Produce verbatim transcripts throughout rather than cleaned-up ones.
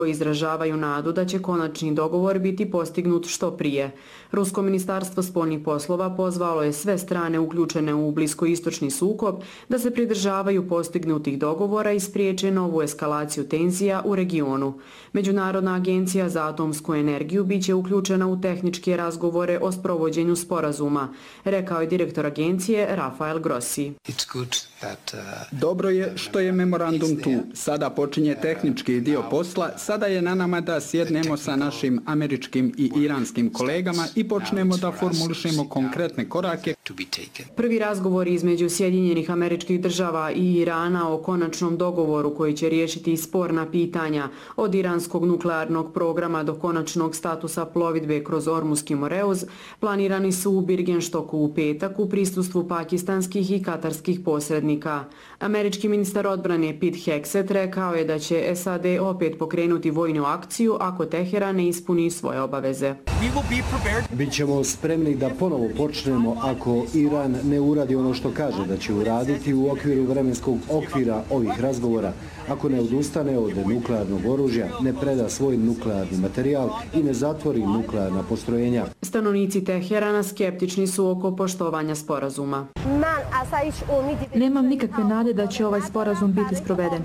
izražavaju nadu da će konačni dogovor biti postignut što prije. Rusko ministarstvo spoljnih poslova pozvalo je sve strane uključene u bliskoistočni sukob da se pridržavaju postignutih dogovora i spriječe novu eskalaciju tenzija u regionu. Međunarodna agencija za atomsku energiju biće uključena u tehničke razgovore o sprovođenju sporazuma, rekao je direktor agencije Rafael Grossi. Dobro je što je memorandum tu. Sada počinje tehnički dio posla. Sada je na nama da sjednemo sa našim američkim i iranskim kolegama i počnemo da formulišemo konkretne korake. Prvi razgovor između Sjedinjenih Američkih Država i Irana o konačnom dogovoru koji će riješiti sporna pitanja od iranskog nuklearnog programa do konačnog statusa plovidbe kroz Ormuski Moreuz planirani su u Birgenstoku u petak u prisustvu pakistanskih i katarskih posrednika. Američki ministar odbrane Pete Hegseth rekao je da će S A D opet pokrenuti vojnu akciju ako Teheran ne ispuni svoje obaveze. Bićemo spremni da ponovo počnemo ako Iran ne uradi ono što kaže da će uraditi u okviru vremenskog okvira ovih razgovora, ako ne odustane od nuklearnog oružja, ne preda svoj nuklearni materijal i ne zatvori nuklearna postrojenja. Stanovnici Teherana skeptični su oko poštovanja sporazuma. Nemam nikakve nade da će ovaj sporazum biti sproveden.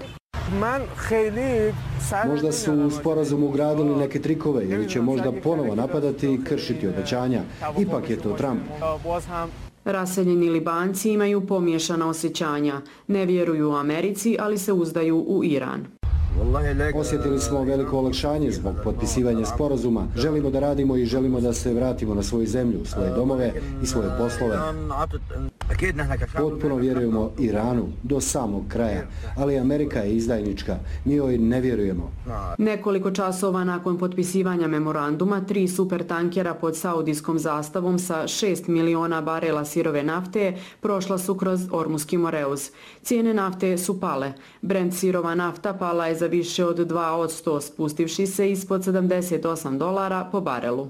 Možda su u sporazumu ugradili neke trikove ili će možda ponovo napadati i kršiti obećanja. Ipak je to Trump. Raseljeni Libanci imaju pomiješana osjećanja. Ne vjeruju u Americi, ali se uzdaju u Iran. Osjetili smo veliko olakšanje zbog potpisivanja sporazuma. Želimo da radimo i želimo da se vratimo na svoju zemlju, svoje domove i svoje poslove. Potpuno vjerujemo Iranu do samog kraja, ali Amerika je izdajnička. Mi joj ne vjerujemo. Nekoliko časova nakon potpisivanja memoranduma, tri supertankera pod saudijskom zastavom sa šest miliona barela sirove nafte prošla su kroz Ormuski Moreuz. Cijene nafte su pale. Brent sirova nafta pala je za više od dva posto, spustivši se ispod sedamdeset osam dolara po barelu.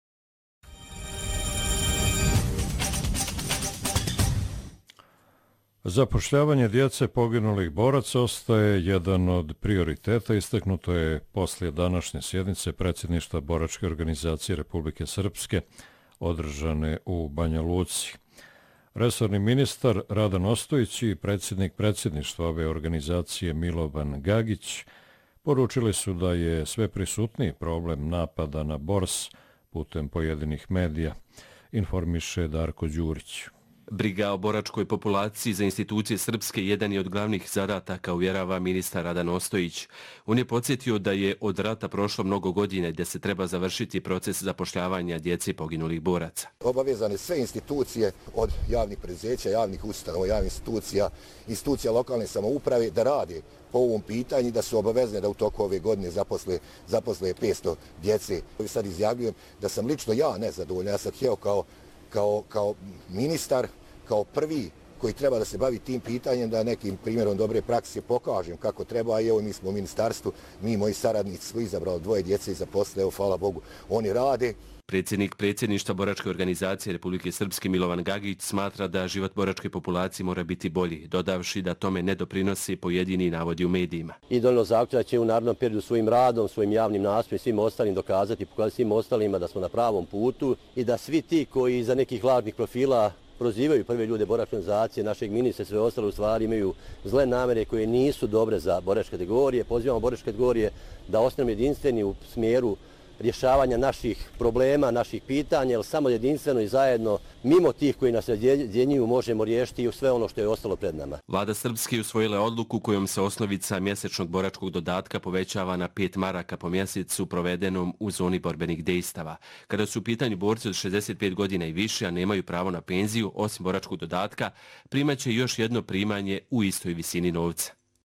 Zapošljavanje djece poginulih boraca ostaje jedan od prioriteta, istaknuto je poslije današnje sjednice predsjedništva Boračke organizacije Republike Srpske održane u Banja Luci. Resorni ministar Radan Ostojić i predsjednik predsjedništva ove organizacije Milovan Gagić poručili su da je sve prisutniji problem napada na Bors putem pojedinih medija, informiše Darko Đurić. Briga o boračkoj populaciji za institucije srpske jedan je od glavnih zadataka, uvjerava ministar Radan Ostojić. On je podsjetio da je od rata prošlo mnogo godina i da se treba završiti proces zapošljavanja djece poginulih boraca. Obavezane sve institucije od javnih preduzeća, javnih ustanova, javnih institucija, institucija lokalne samouprave da rade po ovom pitanju, da su obavezne da u toku ove godine zaposle, zaposle petsto djece. Sad izjavljujem da sam lično ja nezadovoljan. Ja sam htio kao Kao, kao ministar, kao prvi koji treba da se bavi tim pitanjem, da nekim primjerom dobre prakse pokažem kako treba. I evo mi smo u ministarstvu, mi i moji saradnici smo izabrali dvoje djece i zaposle, evo hvala Bogu, oni rade. Predsjednik predsjedništva Boračke organizacije Republike Srpske Milovan Gagić smatra da život boračke populacije mora biti bolji, dodavši da tome ne doprinosi pojedini navodi u medijima. I donijelo zaključak da će u narednom periodu svojim radom, svojim javnim nastupima i svim ostalim dokazati, pokazati svim ostalima da smo na pravom putu i da svi ti koji iza nekih lažnih profila prozivaju prve ljude boračke organizacije, našeg ministra i sve ostale u stvari imaju zle namere koje nisu dobre za boračke kategorije. Pozivamo boračke kategorije da ostanemo jedinstveni u smjeru rješavanja naših problema, naših pitanja, jer samo jedinstveno i zajedno, mimo tih koji nas razjedinjuju, možemo riješiti i sve ono što je ostalo pred nama. Vlada Srpske usvojila odluku kojom se osnovica mjesečnog boračkog dodatka povećava na pet maraka po mjesecu provedenom u zoni borbenih dejstava. Kada su u pitanju borci od šezdeset pet godina i više, a nemaju pravo na penziju, osim boračkog dodatka, primaće još jedno primanje u istoj visini novca.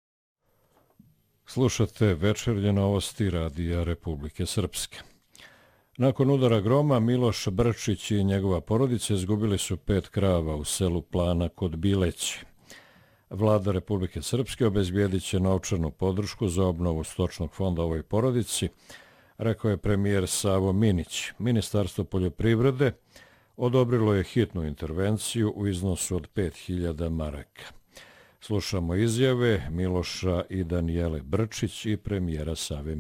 Slušate večernje novosti Radija Republike Srpske. Nakon udara groma, Miloš Brčić i njegova porodica izgubili su pet krava u selu Plana kod Bileći. Vlada Republike Srpske obezbijedit će novčanu podršku za obnovu stočnog fonda ovoj porodici, rekao je premijer Savo Minić. Ministarstvo poljoprivrede odobrilo je hitnu intervenciju u iznosu od pet hiljada maraka. Slušamo izjave Miloša i Danijele Brčić i premijera Save